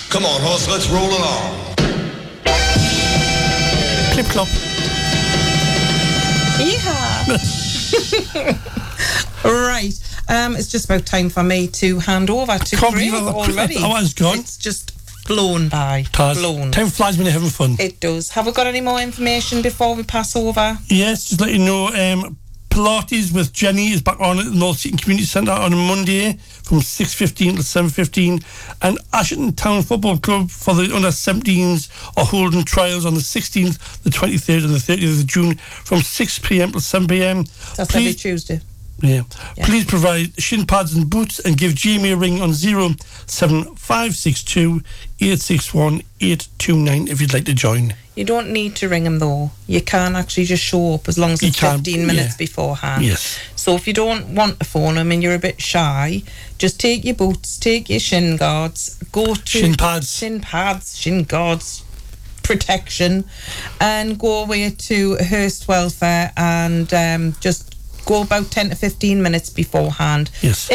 Come on, horse, let's roll along. Clip clop. Yeah. Right. It's just about time for me to hand over to Craig already. That was gone. It's just flown by. Flown. Time flies when you're having fun. It does. Have we got any more information before we pass over? Yes, just let you know, Pilates with Jenny is back on at the North Seaton Community Centre on a Monday from 6:15 to 7:15, and Ashton Town Football Club for the under-17s are holding trials on the 16th, the 23rd and the 30th of June from 6pm to 7pm. That's every Tuesday. Yeah. Please provide shin pads and boots and give Jamie a ring on 07562 861 829 if you'd like to join. You don't need to ring him though. You can actually just show up as long as it's 15 minutes beforehand. Yes. So if you don't want to phone him and you're a bit shy, just take your boots, take your shin guards, go to shin pads, shin guards, protection, and go away to Hearst Welfare and just go about 10 to 15 minutes beforehand. Yes.